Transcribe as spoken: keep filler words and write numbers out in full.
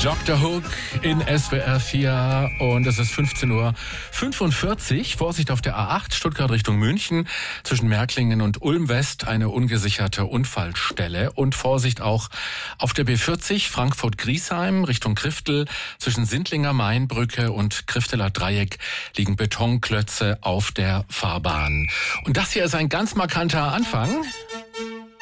Doktor Hook in S W R vier und es ist fünfzehn Uhr fünfundvierzig. Vorsicht auf der A acht, Stuttgart Richtung München. Zwischen Märklingen und Ulm West eine ungesicherte Unfallstelle. Und Vorsicht auch auf der B vierzig, Frankfurt-Griesheim Richtung Kriftel. Zwischen Sindlinger Mainbrücke und Krifteler Dreieck liegen Betonklötze auf der Fahrbahn. Und das hier ist ein ganz markanter Anfang.